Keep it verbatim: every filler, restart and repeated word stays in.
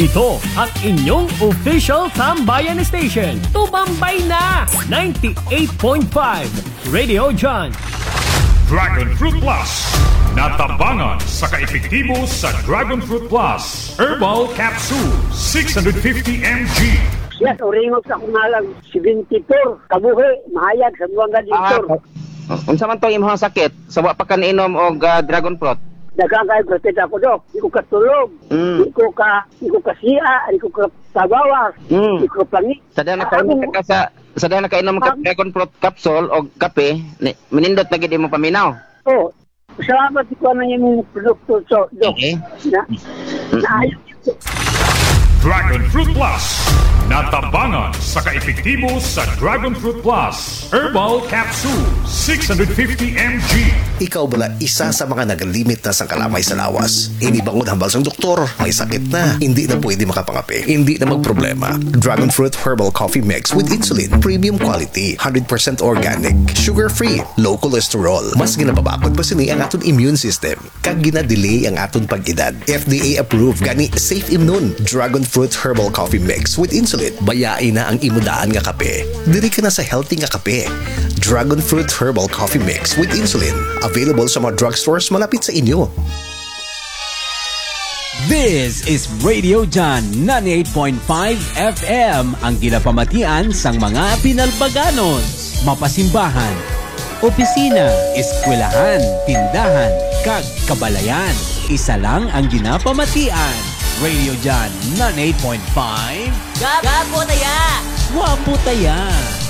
Ito ang inyong official Tambayan Station. Tumambay na! ninety-eight point five Radio John. Dragon Fruit Plus. Natabangan sa kaepektibo sa Dragon Fruit Plus. Herbal Capsule, six hundred fifty milligrams. Yes, oringog sa kumalang seventy-four. Kabuhi, mahayag sa buwang gadiktor. Ah, unsa man to imong sakit? Sa wa pa ka niinom og uh, Dragon Fruit? Dagang kayo protet ako, Dok. Di ko katulog. Mm. Di ko ka, di ko kasiya. Di ko ka tabawas. Mm. Di ko pangit. Sa dahil nakainom ka sa sa dahil nakainom ka Dragon Fruit capsule o kape, ni, minindot na gid mo paminaw. Oo. Salamat ko na yung produkto, so, Dok. Okay. Na, naayos. Dragon Fruit Plus. Natabangan sa kaepektibo sa Dragon Fruit Plus. Herbal Capsule, six hundred fifty milligrams. Ikaw bala isa sa mga nagalimit na sa kalamay sa lawas. Inibangon hambal sang doktor. May sakit na. Hindi na pwede makapangapi. Hindi na magproblema. Dragon Fruit Herbal Coffee Mix with Insulin. Premium quality. one hundred percent organic. Sugar-free. Low cholesterol. Mas ginapabakod pa sini ang aton immune system. Kag ginadelay ang aton pag-edad. F D A approved. Gani safe immune. Dragon Fruit Herbal Coffee Mix with Insulin. Bayain na ang imudaan nga kape. Diri ka na sa healthy nga kape. Dragon Fruit Herbal Coffee Mix with Insulin. Available sa mga drugstores malapit sa inyo. This is Radio John ninety-eight point five F M, ang ginapamatian sang mga pinalbaganos, mapasimbahan, opisina, eskwelahan, tindahan, kag kabalayan. Isa lang ang ginapamatian. Radio John ninety-eight point five. Gapo taya! Wapo taya!